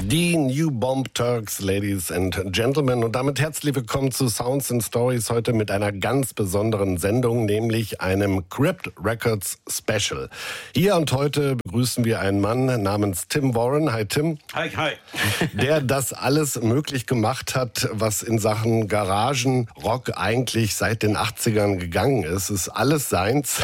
Die New Bomb Turks, Ladies and Gentlemen. Und damit herzlich willkommen zu Sounds and Stories, heute mit einer ganz besonderen Sendung, nämlich einem Crypt Records Special. Hier und heute begrüßen wir einen Mann namens Tim Warren. Hi Tim. Hi, hi. Der das alles möglich gemacht hat, was in Sachen Garagenrock eigentlich seit den 80ern gegangen ist. Ist alles seins.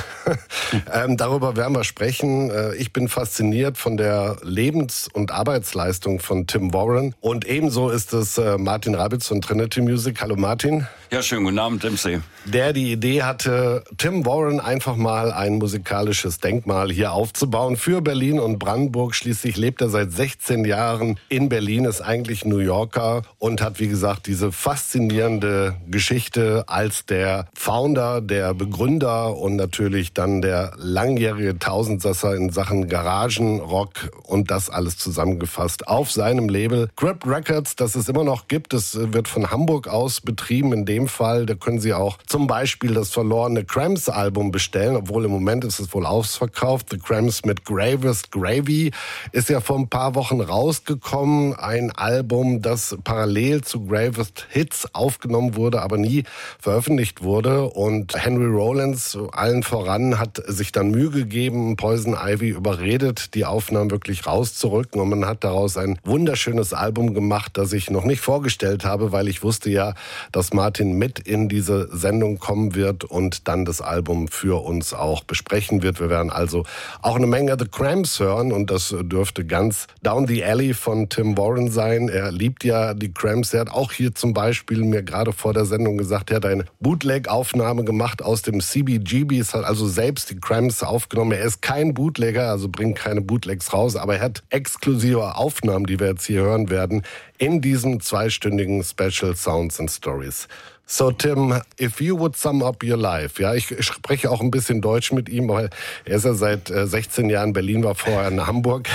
Darüber werden wir sprechen. Ich bin fasziniert von der Lebens- und Arbeitsleistung von Tim Warren. Und ebenso ist es Martin Rabitz von Trinity Music. Hallo Martin. Ja, schönen guten Abend, Dempsey. Der die Idee hatte, Tim Warren einfach mal ein musikalisches Denkmal hier aufzubauen für Berlin und Brandenburg. Schließlich lebt er seit 16 Jahren in Berlin, ist eigentlich New Yorker und hat, wie gesagt, diese faszinierende Geschichte als der Founder, der Begründer und natürlich dann der langjährige Tausendsasser in Sachen Garagenrock und das alles zusammengefasst auf seinem Label Crypt Records, das es immer noch gibt. Es wird von Hamburg aus betrieben. In dem Fall, da können Sie auch zum Beispiel das verlorene Cramps-Album bestellen, obwohl im Moment ist es wohl ausverkauft. The Cramps mit Gravest Gravy ist ja vor ein paar Wochen rausgekommen. Ein Album, das parallel zu Gravest Hits aufgenommen wurde, aber nie veröffentlicht wurde. Und Henry Rollins, allen voran, hat sich dann Mühe gegeben, Poison Ivy überredet, die Aufnahmen wirklich rauszurücken. Und man hat daraus ein wunderschönes Album gemacht, das ich noch nicht vorgestellt habe, weil ich wusste ja, dass Martin mit in diese Sendung kommen wird und dann das Album für uns auch besprechen wird. Wir werden also auch eine Menge The Cramps hören und das dürfte ganz down the alley von Tim Warren sein. Er liebt ja die Cramps. Er hat auch hier zum Beispiel mir gerade vor der Sendung gesagt, er hat eine Bootleg-Aufnahme gemacht aus dem CBGBs, hat also selbst die Cramps aufgenommen. Er ist kein Bootlegger, also bringt keine Bootlegs raus, aber er hat exklusive Aufnahmen, die wir jetzt hier hören werden, in diesem zweistündigen Special Sounds and Stories. So Tim, if you would sum up your life, ja, ich spreche auch ein bisschen Deutsch mit ihm, weil er ist ja seit 16 Jahren in Berlin, war vorher in Hamburg.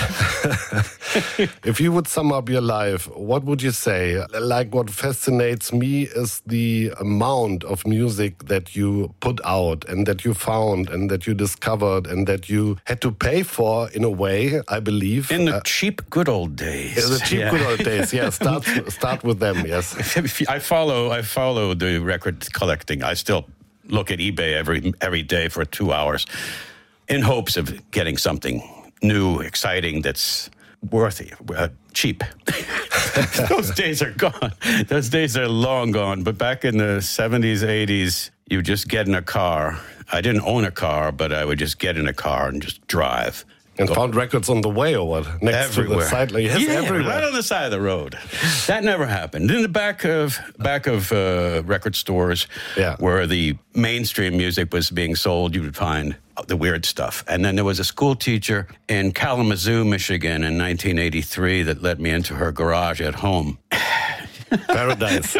If you would sum up your life, what would you say? Like what fascinates me is the amount of music that you put out and that you found and that you discovered and that you had to pay for in a way, I believe. In the cheap good old days. In the cheap good old days, yeah. Start with them, yes. I follow the record collecting. I still look at eBay every day for 2 hours in hopes of getting something new, exciting, that's worthy, cheap. Those days are gone. Those days are long gone. But back in the 70s, 80s, you just get in a car. I didn't own a car, but I would just get in a car and just drive. And found records on the way or what? Next everywhere. To the side? Yes, yeah, everywhere. Right on the side of the road. That never happened. In the back of record stores where the mainstream music was being sold, you would find the weird stuff. And then there was a school teacher in Kalamazoo, Michigan in 1983 that let me into her garage at home. Paradise,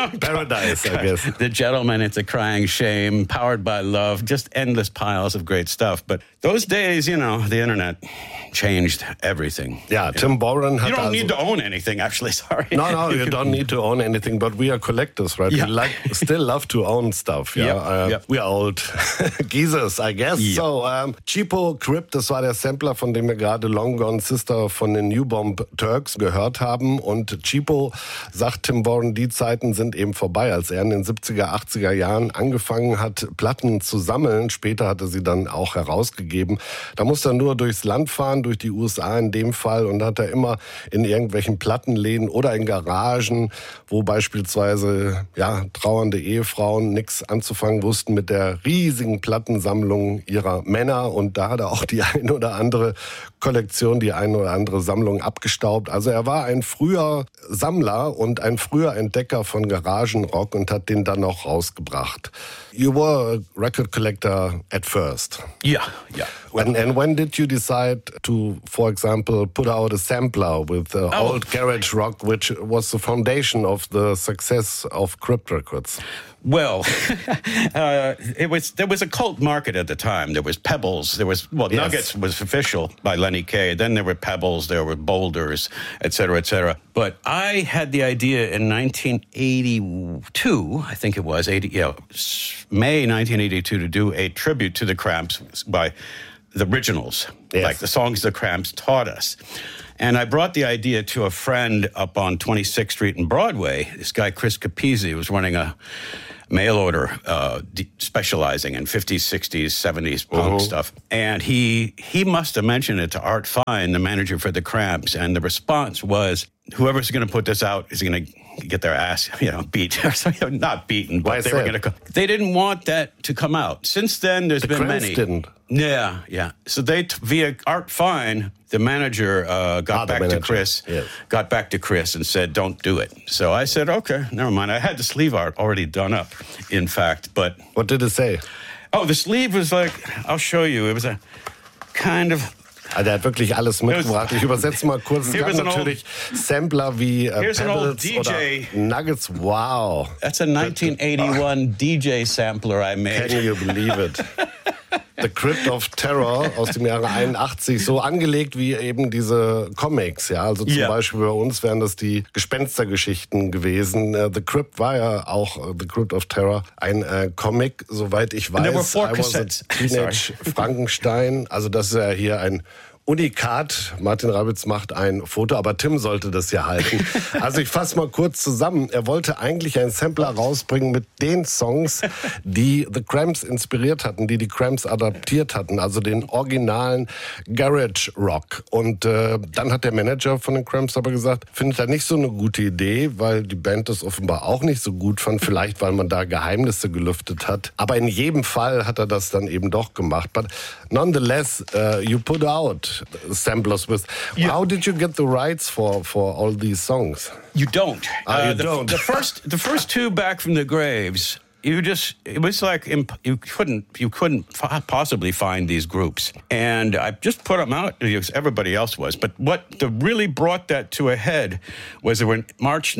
I guess. The Gentleman, It's a Crying Shame, Powered by Love, just endless piles of great stuff. But those days, you know, the internet changed everything. Yeah, Tim Warren hat You don't need to own anything, actually, sorry. No, you don't need to own anything, but we are collectors, right? Yeah. We still love to own stuff, yeah. Yep. We are old geezers, I guess. Yep. So, Cheapo Crypt, das war der Sampler, von dem wir gerade Long Gone Sister von den New Bomb Turks gehört haben. Und Cheapo, sagt Tim Warren, die Zeiten sind eben vorbei, als er in den 70er, 80er Jahren angefangen hat, Platten zu sammeln. Später hat er sie dann auch herausgegeben. Da musste er nur durchs Land fahren, durch die USA in dem Fall, und hat er immer in irgendwelchen Plattenläden oder in Garagen, wo beispielsweise trauernde Ehefrauen nichts anzufangen wussten mit der riesigen Plattensammlung ihrer Männer, und da hat er auch die ein oder andere Kollektion, die ein oder andere Sammlung abgestaubt. Also er war ein früher Sammler und ein früher Entdecker von Garagenrock und hat den dann auch rausgebracht. You were a record collector at first. Yeah. And when did you decide to, for example, put out a sampler with old garage rock, which was the foundation of the success of Crypt Records? Well, there was a cult market at the time. There was Pebbles. Nuggets was official by Lenny Kaye. Then there were Pebbles. There were Boulders, et cetera, et cetera. But I had the idea in 1982, I think it was, May 1982, to do a tribute to the Cramps by the originals, like the songs the Cramps taught us. And I brought the idea to a friend up on 26th Street and Broadway. This guy, Chris Capizzi, was running a mail order specializing in 50s, 60s, 70s punk stuff. And he must have mentioned it to Art Fine, the manager for the Cramps. And the response was, whoever's going to put this out is going to get their ass, beat. Not beaten, but they were going to. They didn't want that to come out. Since then, there's been many. Didn't. Yeah. So they, via Art Fine, the manager got back to Chris and said, don't do it. So I said, okay, never mind. I had the sleeve art already done up, in fact. But what did it say? Oh, the sleeve was like, I'll show you. It was a kind of... Der hat wirklich alles mitgebracht. Ich übersetze mal kurz. Es gab natürlich Sampler wie Pebbles oder Nuggets. Wow. That's a 1981 DJ sampler I made. Can you believe it? The Crypt of Terror aus dem Jahre 81, so angelegt wie eben diese Comics, ja. Also zum Beispiel bei uns wären das die Gespenstergeschichten gewesen. The Crypt war ja auch The Crypt of Terror, ein Comic, soweit ich weiß. I was a Teenage Frankenstein. Also das ist ja hier ein Unikat. Martin Rabitz macht ein Foto, aber Tim sollte das ja halten. Also ich fasse mal kurz zusammen. Er wollte eigentlich einen Sampler rausbringen mit den Songs, die The Cramps inspiriert hatten, die Cramps adaptiert hatten, also den originalen Garage Rock. Und dann hat der Manager von den Cramps aber gesagt, findet er nicht so eine gute Idee, weil die Band das offenbar auch nicht so gut fand, vielleicht weil man da Geheimnisse gelüftet hat. Aber in jedem Fall hat er das dann eben doch gemacht. But nonetheless, you put out samplers with. How did you get the rights for all these songs? You don't. You don't. The first two, Back from the Graves, it was like you couldn't possibly find these groups. And I just put them out because everybody else was. But what really brought that to a head was that when March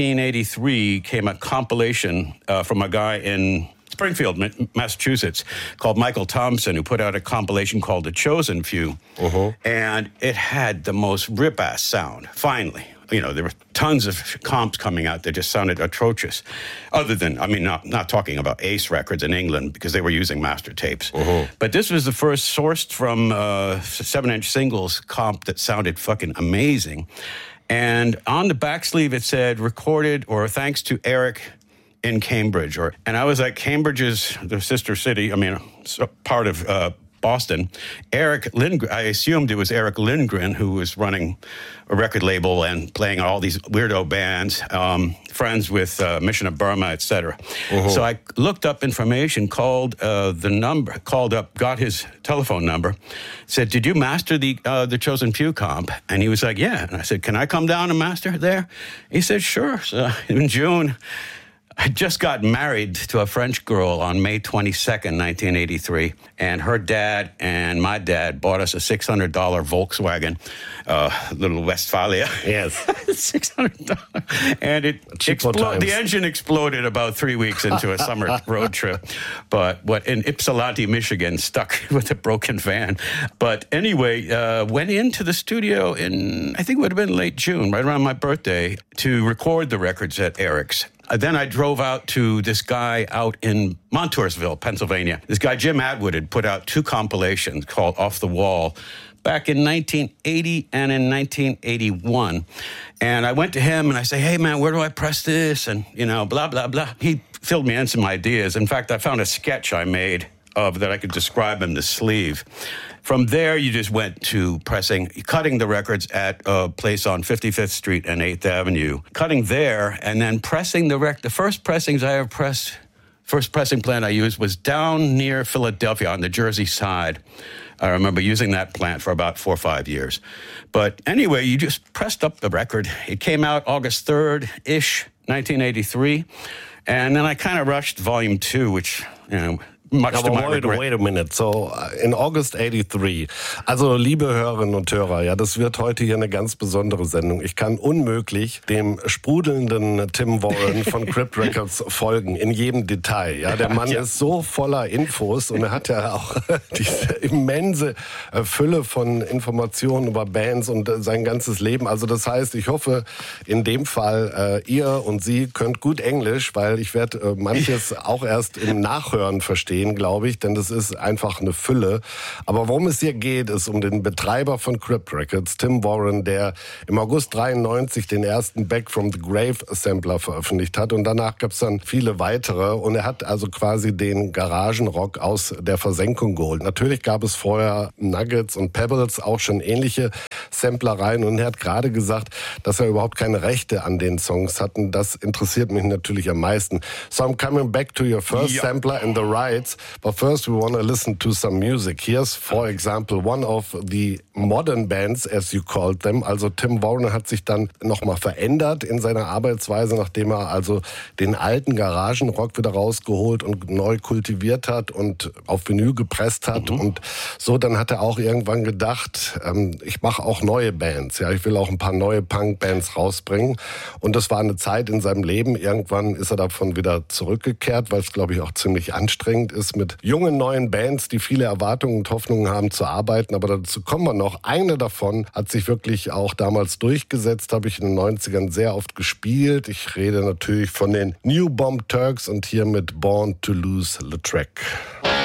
1983 came a compilation from a guy in Springfield, Massachusetts, called Michael Thompson, who put out a compilation called The Chosen Few. And it had the most rip-ass sound, finally. There were tons of comps coming out that just sounded atrocious. Other than, not talking about Ace Records in England, because they were using master tapes. But this was the first sourced from 7-inch singles comp that sounded fucking amazing. And on the back sleeve, it said, recorded or thanks to Eric in Cambridge. And I was like, Cambridge is the sister city, part of Boston. Eric Lindgren, I assumed it was Eric Lindgren who was running a record label and playing all these weirdo bands, friends with Mission of Burma, etc. So I looked up information, called got his telephone number, said, did you master the Chosen Few comp? And he was like, yeah. And I said, can I come down and master there? He said, sure. So in June, I just got married to a French girl on May 22nd, 1983, and her dad and my dad bought us a $600 Volkswagen, little Westfalia. Yes. $600. And the engine exploded about 3 weeks into a summer road trip. But in Ypsilanti, Michigan, stuck with a broken van. But anyway, went into the studio in, I think it would have been late June, right around my birthday, to record the records at Eric's. Then I drove out to this guy out in Montoursville, Pennsylvania. This guy, Jim Atwood, had put out two compilations called Off the Wall back in 1980 and in 1981. And I went to him and I say, hey, man, where do I press this? And, blah, blah, blah. He filled me in some ideas. In fact, I found a sketch I made of that I could describe in the sleeve. From there, you just went to cutting the records at a place on 55th Street and 8th Avenue, cutting there, and then pressing the first pressings I ever pressed, first pressing plant I used was down near Philadelphia on the Jersey side. I remember using that plant for about 4 or 5 years. But anyway, you just pressed up the record. It came out August 3rd-ish, 1983. And then I kind of rushed Volume 2, which, much to my regret. Wait a minute. So, in August 83. Also, liebe Hörerinnen und Hörer, ja, das wird heute hier eine ganz besondere Sendung. Ich kann unmöglich dem sprudelnden Tim Warren von Crypt Records folgen, in jedem Detail. Ja, der Mann ist so voller Infos und er hat ja auch diese immense Fülle von Informationen über Bands und sein ganzes Leben. Also, das heißt, ich hoffe, in dem Fall, ihr und Sie könnt gut Englisch, weil ich werde manches auch erst im Nachhören verstehen. gehen, glaube ich, denn das ist einfach eine Fülle. Aber worum es hier geht, ist um den Betreiber von Crypt Records, Tim Warren, der im August 93 den ersten Back from the Grave Sampler veröffentlicht hat. Und danach gab es dann viele weitere. Und er hat also quasi den Garagenrock aus der Versenkung geholt. Natürlich gab es vorher Nuggets und Pebbles, auch schon ähnliche Samplereien. Und er hat gerade gesagt, dass er überhaupt keine Rechte an den Songs hat. Und das interessiert mich natürlich am meisten. So I'm coming back to your first sampler and the rights. But first we want to listen to some music. Here's, for example, one of the modern bands, as you called them. Also Tim Warren hat sich dann nochmal verändert in seiner Arbeitsweise, nachdem er also den alten Garagenrock wieder rausgeholt und neu kultiviert hat und auf Vinyl gepresst hat. Und so dann hat er auch irgendwann gedacht, ich mache auch neue Bands. Ja, ich will auch ein paar neue Punk-Bands rausbringen. Und das war eine Zeit in seinem Leben. Irgendwann ist er davon wieder zurückgekehrt, weil es, glaube ich, auch ziemlich anstrengend ist, mit jungen, neuen Bands, die viele Erwartungen und Hoffnungen haben, zu arbeiten. Aber dazu kommen wir noch. Eine davon hat sich wirklich auch damals durchgesetzt, habe ich in den 90ern sehr oft gespielt. Ich rede natürlich von den New Bomb Turks und hier mit Born to Lose the Track.